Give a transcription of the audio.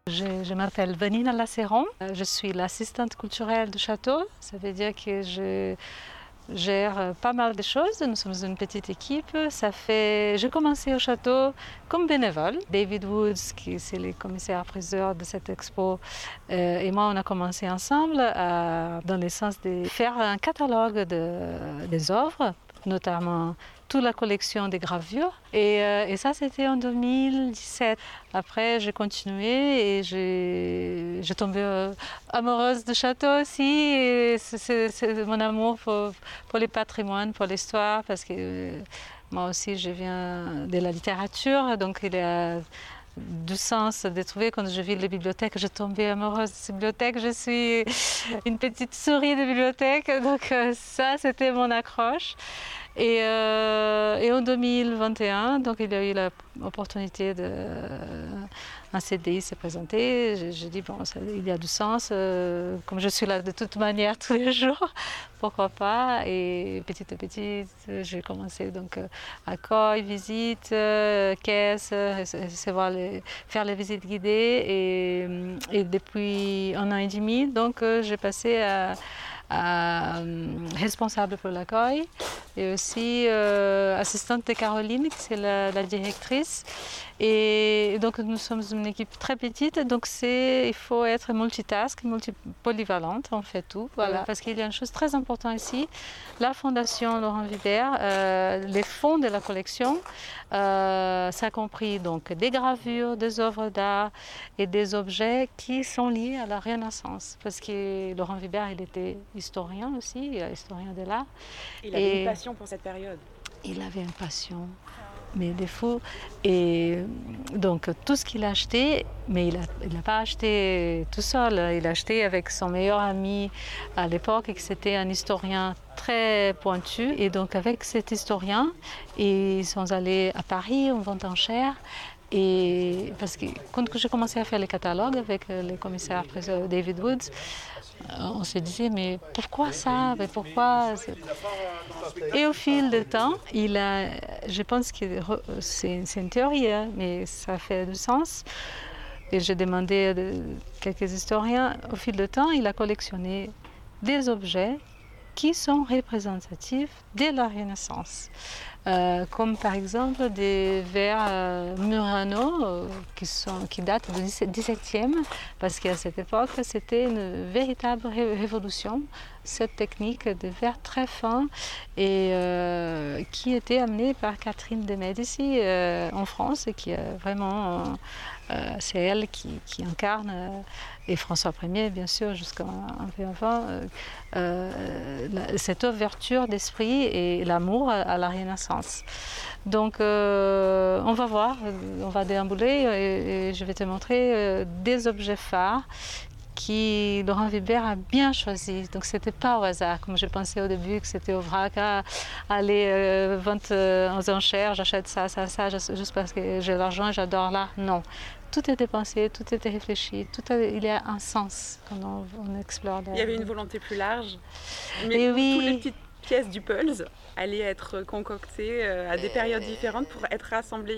Je m'appelle Vanina Lasseron, je suis l'assistante culturelle du château. Ça veut dire que je gère pas mal de choses. Nous sommes une petite équipe. J'ai commencé au château comme bénévole. David Woods, qui c'est le commissaire-priseur de cette expo, et moi, on a commencé ensemble dans le sens de faire un catalogue des œuvres, notamment toute la collection des gravures. Et ça, c'était en 2017. Après, j'ai continué et j'ai tombé amoureuse du château aussi. Et c'est mon amour pour le patrimoine, pour l'histoire, parce que moi aussi, je viens de la littérature, donc il y a du sens de trouver quand je vis les bibliothèques, je tombais amoureuse de ces bibliothèques. Je suis une petite souris de bibliothèque, donc ça, c'était mon accroche. Et en 2021, donc il y a eu l'opportunité un CDI s'est présenté. J'ai dit, bon, il y a du sens, comme je suis là de toute manière tous les jours, pourquoi pas. Et petit à petit, j'ai commencé donc accueil, visite, caisse, faire les visites guidées. Et depuis un an et demi, donc j'ai passé à responsable pour l'accueil et aussi assistante de Caroline, qui c'est la directrice. Et donc nous sommes une équipe très petite, donc il faut être multitask, polyvalente, on fait tout. Voilà. Parce qu'il y a une chose très importante ici, la Fondation Laurent Vibert, les fonds de la collection, ça compris donc des gravures, des œuvres d'art et des objets qui sont liés à la Renaissance. Parce que Laurent Vibert, il était historien aussi, historien de l'art. Il avait une passion pour cette période. Il avait une passion, mais des fous. Et donc tout ce qu'il a acheté, mais il n'a pas acheté tout seul, il a acheté avec son meilleur ami à l'époque, et c'était un historien très pointu. Et donc avec cet historien, ils sont allés à Paris, en vente en chair. Et parce que quand j'ai commencé à faire les catalogues avec le commissaire David Woods, on se disait, mais pourquoi ça? Mais pourquoi? Et au fil du temps, je pense que c'est une théorie, hein, mais ça fait du sens. Et j'ai demandé à quelques historiens, au fil du temps, il a collectionné des objets qui sont représentatifs de la Renaissance. Comme par exemple des verres Murano qui datent du XVIIe, parce qu'à cette époque, c'était une véritable révolution, cette technique de verre très fin et qui était amenée par Catherine de Médicis en France et qui est vraiment... c'est elle qui incarne, et François Ier bien sûr jusqu'à un peu avant, cette ouverture d'esprit et l'amour à la Renaissance. Donc on va voir, on va déambuler et je vais te montrer des objets phares qui Laurent Vibert a bien choisi. Donc c'était pas au hasard, comme je pensais au début que c'était au vrac, aller vente aux enchères, j'achète ça, juste parce que j'ai l'argent, j'adore l'art. Non, tout était pensé, tout était réfléchi, il y a un sens quand on explore. Il y avait une volonté plus large, mais oui. Toutes les petites pièces du puzzle allaient être concoctées à des périodes différentes pour être rassemblées